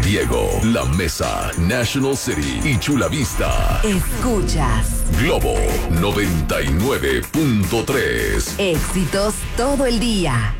Diego, La Mesa, National City y Chula Vista. Escuchas Globo 99.3. éxitos todo el día.